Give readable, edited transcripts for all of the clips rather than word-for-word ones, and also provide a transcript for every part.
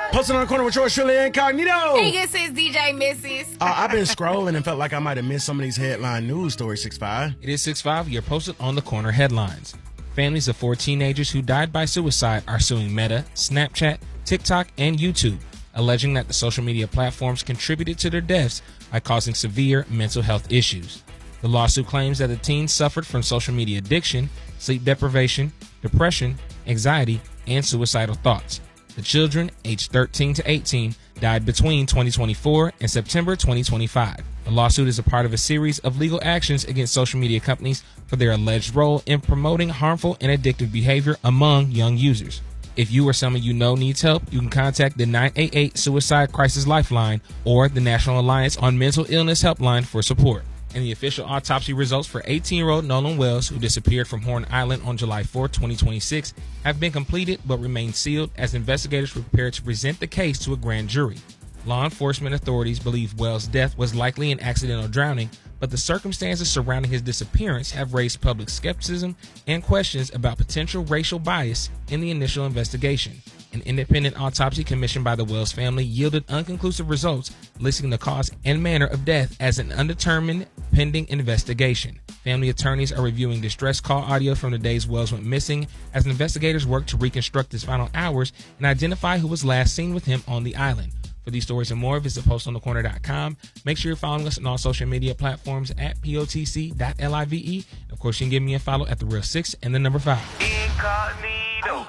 Posted on the corner with yours truly, Incognito. Hey, this is DJ Mrs. I've been scrolling and felt like I might have missed some of these headline news stories, 6'5". It is 6'5". You're posted on the corner headlines. Families of 4 teenagers who died by suicide are suing Meta, Snapchat, TikTok, and YouTube, alleging that the social media platforms contributed to their deaths by causing severe mental health issues. The lawsuit claims that the teens suffered from social media addiction, sleep deprivation, depression, anxiety, and suicidal thoughts. The children, aged 13 to 18, died between 2024 and September 2025. The lawsuit is a part of a series of legal actions against social media companies for their alleged role in promoting harmful and addictive behavior among young users. If you or someone you know needs help, you can contact the 988 Suicide Crisis Lifeline or the National Alliance on Mental Illness Helpline for support. And the official autopsy results for 18-year-old Nolan Wells, who disappeared from Horn Island on July 4, 2026, have been completed but remain sealed as investigators prepare to present the case to a grand jury. Law enforcement authorities believe Wells' death was likely an accidental drowning, but the circumstances surrounding his disappearance have raised public skepticism and questions about potential racial bias in the initial investigation. An independent autopsy commissioned by the Wells family yielded inconclusive results, listing the cause and manner of death as an undetermined pending investigation. Family attorneys are reviewing distress call audio from the days Wells went missing as investigators work to reconstruct his final hours and identify who was last seen with him on the island. For these stories and more, visit postonthecorner.com. Make sure you're following us on all social media platforms at POTC.LIVE. Of course, you can give me a follow at The Real 6 and the number 5. Incognito,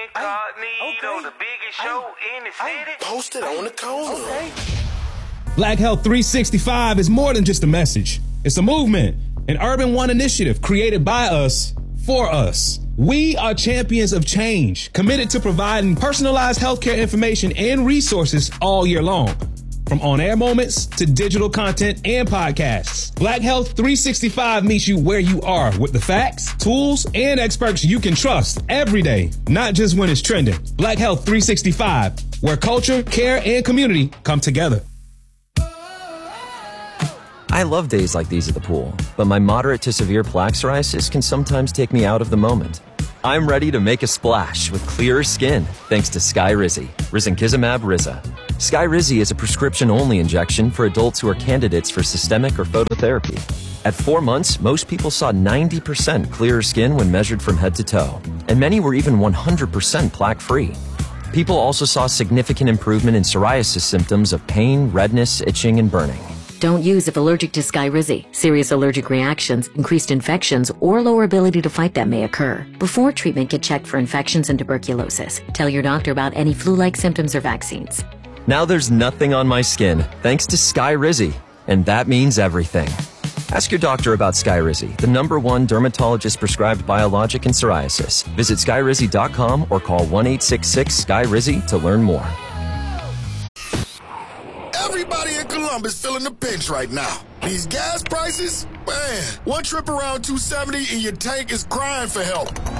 the biggest show in the city. Posted on the corner. Black Health 365 is more than just a message. It's a movement, an Urban One initiative created by us, for us. We are champions of change, committed to providing personalized healthcare information and resources all year long. From on-air moments to digital content and podcasts, Black Health 365 meets you where you are with the facts, tools, and experts you can trust every day, not just when it's trending. Black Health 365, where culture, care, and community come together. I love days like these at the pool, but my moderate to severe plaque psoriasis can sometimes take me out of the moment. I'm ready to make a splash with clearer skin thanks to Skyrizi, Risankizumab Riza. Skyrizi is a prescription-only injection for adults who are candidates for systemic or phototherapy. At 4 months, most people saw 90% clearer skin when measured from head to toe, and many were even 100% plaque-free. People also saw significant improvement in psoriasis symptoms of pain, redness, itching, and burning. Don't use if allergic to Skyrizi. Serious allergic reactions, increased infections, or lower ability to fight them may occur. Before treatment, get checked for infections and tuberculosis. Tell your doctor about any flu-like symptoms or vaccines. Now there's nothing on my skin thanks to Skyrizi, and that means everything. Ask your doctor about Skyrizi, the #1 dermatologist-prescribed biologic in psoriasis. Visit Skyrizi.com or call 1-866-SKY-RIZI to learn more. Everybody in Columbus feeling the pinch right now. These gas prices, man, one trip around 270 and your tank is crying for help.